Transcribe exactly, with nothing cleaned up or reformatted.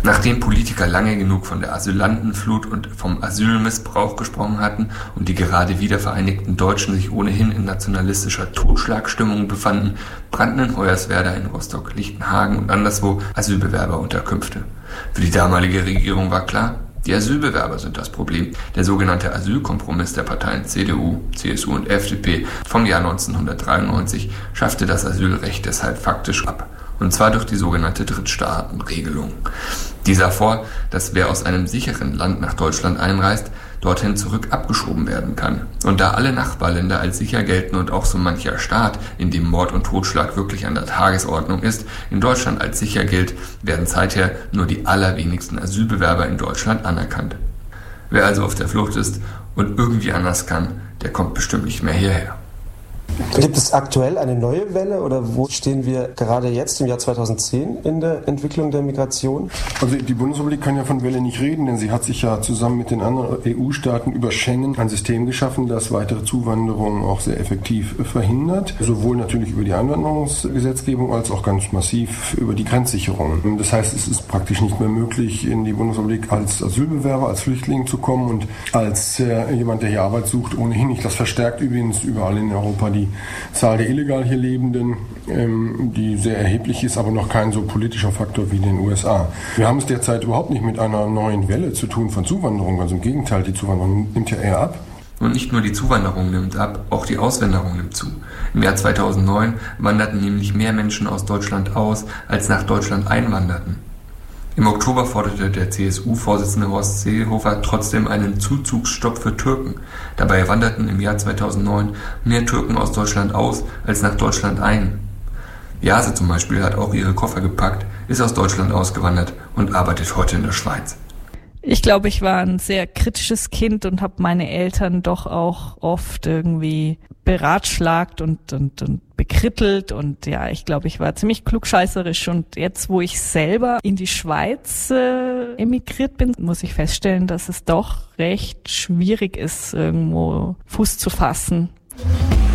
Nachdem Politiker lange genug von der Asylantenflut und vom Asylmissbrauch gesprochen hatten und die gerade wiedervereinigten Deutschen sich ohnehin in nationalistischer Totschlagstimmung befanden, brannten in Hoyerswerda, in Rostock, Lichtenhagen und anderswo Asylbewerberunterkünfte. Für die damalige Regierung war klar, die Asylbewerber sind das Problem. Der sogenannte Asylkompromiss der Parteien C D U, C S U und F D P vom Jahr neunzehnhundertdreiundneunzig schaffte das Asylrecht deshalb faktisch ab. Und zwar durch die sogenannte Drittstaatenregelung. Die sah vor, dass wer aus einem sicheren Land nach Deutschland einreist, dorthin zurück abgeschoben werden kann. Und da alle Nachbarländer als sicher gelten und auch so mancher Staat, in dem Mord und Totschlag wirklich an der Tagesordnung ist, in Deutschland als sicher gilt, werden seither nur die allerwenigsten Asylbewerber in Deutschland anerkannt. Wer also auf der Flucht ist und irgendwie anders kann, der kommt bestimmt nicht mehr hierher. Gibt es aktuell eine neue Welle oder wo stehen wir gerade jetzt im Jahr zweitausendzehn in der Entwicklung der Migration? Also die Bundesrepublik kann ja von Welle nicht reden, denn sie hat sich ja zusammen mit den anderen E U-Staaten über Schengen ein System geschaffen, das weitere Zuwanderung auch sehr effektiv verhindert. Sowohl natürlich über die Einwanderungsgesetzgebung als auch ganz massiv über die Grenzsicherung. Das heißt, es ist praktisch nicht mehr möglich, in die Bundesrepublik als Asylbewerber, als Flüchtling zu kommen und als äh, jemand, der hier Arbeit sucht, ohnehin nicht. Das verstärkt übrigens überall in Europa die Zahl der illegal hier Lebenden, ähm, die sehr erheblich ist, aber noch kein so politischer Faktor wie in den U S A. Wir haben es derzeit überhaupt nicht mit einer neuen Welle zu tun von Zuwanderung, also im Gegenteil, die Zuwanderung nimmt ja eher ab. Und nicht nur die Zuwanderung nimmt ab, auch die Auswanderung nimmt zu. Im Jahr zweitausendneun wanderten nämlich mehr Menschen aus Deutschland aus, als nach Deutschland einwanderten. Im Oktober forderte der C S U-Vorsitzende Horst Seehofer trotzdem einen Zuzugsstopp für Türken. Dabei wanderten im Jahr zweitausendneun mehr Türken aus Deutschland aus, als nach Deutschland ein. Jase zum Beispiel hat auch ihre Koffer gepackt, ist aus Deutschland ausgewandert und arbeitet heute in der Schweiz. Ich glaube, ich war ein sehr kritisches Kind und habe meine Eltern doch auch oft irgendwie beratschlagt und, und, und bekrittelt und ja, ich glaube, ich war ziemlich klugscheißerisch und jetzt, wo ich selber in die Schweiz äh, emigriert bin, muss ich feststellen, dass es doch recht schwierig ist, irgendwo Fuß zu fassen.